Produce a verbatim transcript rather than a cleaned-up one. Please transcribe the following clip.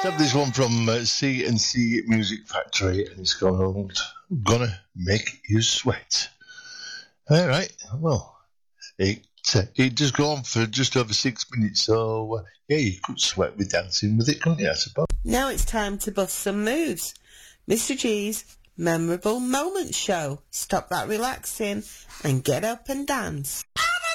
have this one from uh, C and C Music Factory, and it's called Gonna Make You Sweat. All right, well, it, uh, it does go on for just over six minutes, so uh, yeah, you could sweat with dancing with it, couldn't you, I suppose? Now it's time to bust some moves. Mister G's Memorable Moments Show. Stop that relaxing and get up and dance.